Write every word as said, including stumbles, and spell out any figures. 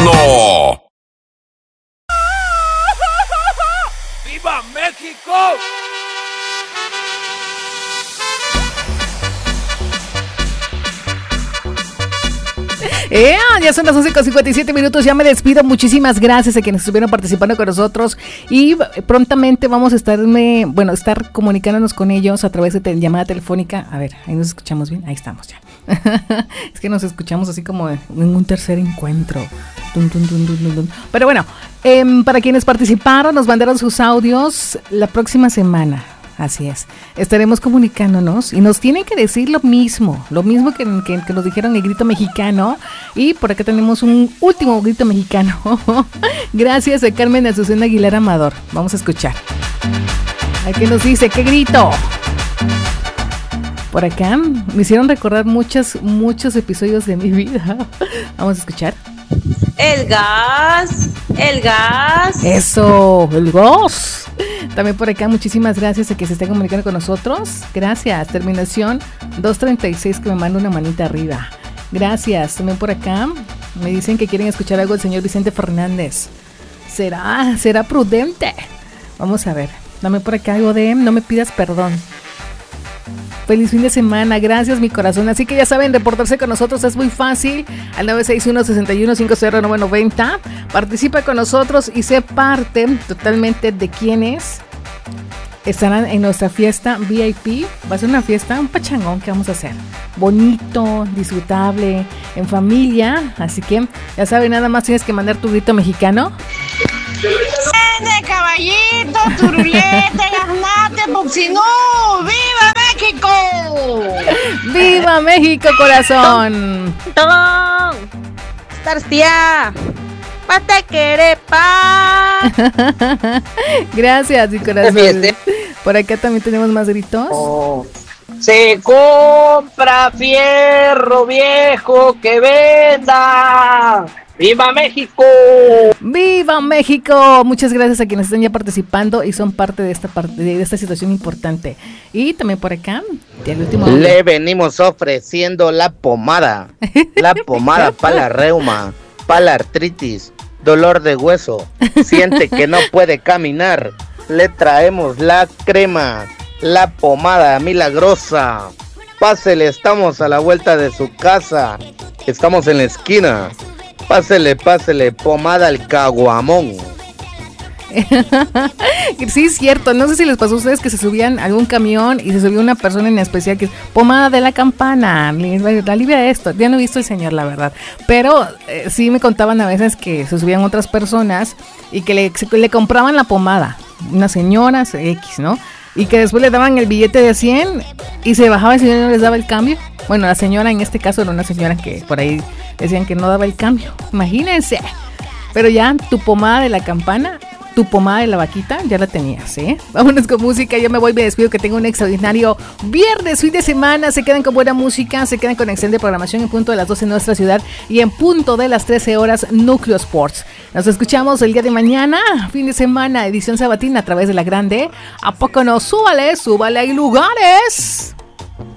mexicano. ¡Viva México! Eh, ya son las once con cincuenta y siete minutos, ya me despido. Muchísimas gracias a quienes estuvieron participando con nosotros y prontamente vamos a estarme, bueno, estar comunicándonos con ellos a través de te- llamada telefónica. A ver, ahí nos escuchamos bien, ahí estamos ya. Es que nos escuchamos así como en un tercer encuentro. Dun, dun, dun, dun, dun, dun. Pero bueno, eh, para quienes participaron, nos mandaron sus audios la próxima semana. Así es, estaremos comunicándonos y nos tienen que decir lo mismo, lo mismo que, que, que nos dijeron el grito mexicano. Y por acá tenemos un último grito mexicano. Gracias a Carmen Azucena Aguilar Amador. Vamos a escuchar. ¿Qué nos dice? ¿Qué grito? Por acá me hicieron recordar muchos, muchos episodios de mi vida. Vamos a escuchar. El gas, el gas. Eso, el gas. También por acá, muchísimas gracias a que se estén comunicando con nosotros. Gracias. Terminación dos treinta y seis, que me manda una manita arriba. Gracias. También por acá me dicen que quieren escuchar algo del señor Vicente Fernández. ¿Será? ¿Será prudente? Vamos a ver. Dame por acá algo de No me pidas perdón. Feliz fin de semana, gracias mi corazón. Así que ya saben, reportarse con nosotros es muy fácil al nueve seis uno, seis uno, cinco cero nueve nueve cero. Participa con nosotros y sé parte totalmente de quienes estarán en nuestra fiesta V I P. Va a ser una fiesta, un pachangón que vamos a hacer. Bonito, disfrutable, en familia. Así que ya saben, nada más tienes que mandar tu grito mexicano. ¡Vende, caballito, turulete, gasnate, buxinú! ¡Viva México! ¡Viva México, corazón! ¡Tom! ¡Starcia! ¡Pate querepa! Gracias, mi corazón. Por acá también tenemos más gritos. Oh. Se compra fierro viejo que venda. ¡Viva México! ¡Viva México! Muchas gracias a quienes están ya participando y son parte de esta parte de esta situación importante. Y también por acá, el último. Le venimos ofreciendo la pomada. La pomada para la reuma, para la artritis, dolor de hueso. Siente que no puede caminar. Le traemos la crema, la pomada milagrosa. Pásele, estamos a la vuelta de su casa. Estamos en la esquina. Pásele, pásele, pomada al caguamón. Sí, es cierto. No sé si les pasó a ustedes que se subían a algún camión y se subió una persona en especial que es pomada de la campana, alivia esto. Ya no he visto el señor, la verdad. Pero eh, sí me contaban a veces que se subían otras personas y que le, se, le compraban la pomada. Unas señoras X, ¿no? Y que después le daban el billete de cien y se bajaba el señor y no les daba el cambio. Bueno, la señora en este caso era una señora que por ahí decían que no daba el cambio. Imagínense. Pero ya tu pomada de la campana, tu pomada de la vaquita, ya la tenías, ¿eh? Vámonos con música, yo me voy, me despido, que tengo un extraordinario viernes, fin de semana. Se quedan con buena música, se quedan con excelente programación en punto de las doce en nuestra ciudad y en punto de las trece horas Núcleo Sports. Nos escuchamos el día de mañana, fin de semana, edición sabatina a través de la grande. ¿A poco no? Súbale, súbale, hay lugares.